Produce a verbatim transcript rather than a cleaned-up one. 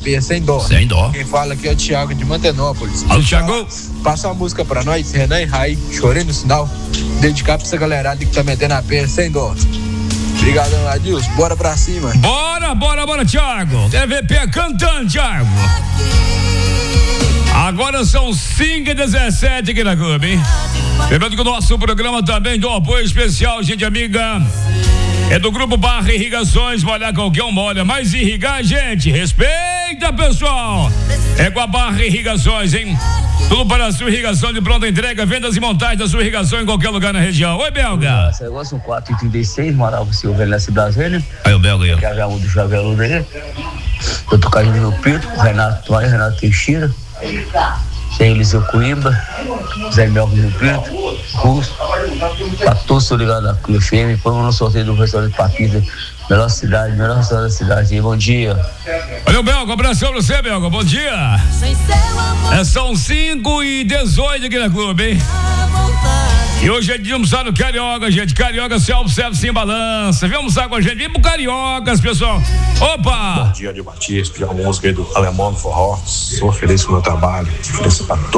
P, sem dó. Sem dó. Quem fala aqui é o Thiago de Mantenópolis. Alô, Thiago. Passa uma música pra nós, Renan e Rai, Chorei no Sinal. Dedicar pra essa galerada que tá metendo a P, sem dó. Obrigadão, Adilson. Bora pra cima. Bora, bora, bora, Thiago. T V P cantando, Thiago. Agora são cinco e dezessete aqui na Clube, hein? Lembrando que o nosso programa também do apoio especial, gente amiga, é do Grupo Barra Irrigações. Molhar qualquer um molha, mas irrigar, gente, respeita, pessoal. É com a Barra Irrigações, hein? Tudo para a sua irrigação de pronta entrega, vendas e montagem da sua irrigação em qualquer lugar na região. Oi, Belga. Esse negócio quatro e trinta e seis, Maralvo Silva, Nesse Brasília. Aí, o Belga aí. Já já o do Javeludo aí. Eu tô caindo no Pinto, Renato Toalha, Renato Teixeira. Tem Eliseu Coimbra, Zé Melco no Pinto, Russo. Pra todos estão ligados na Clube F M. Põe no sorteio do restaurante Papita. Melhor cidade, melhor restaurante da cidade. E bom dia. Valeu, Belga. Abração pra você, Belga. Bom dia. É, são cinco e dezoito aqui na Clube, hein? E hoje é dia de almoçar no Carioca, gente. Carioca, self-service sem balança. Vem almoçar com a gente. Vem pro Cariocas, pessoal. Opa! Bom dia, de Batista. Pedir uma música aí do Alemão do Forró. Sou feliz com o meu trabalho. Feliz pra todos.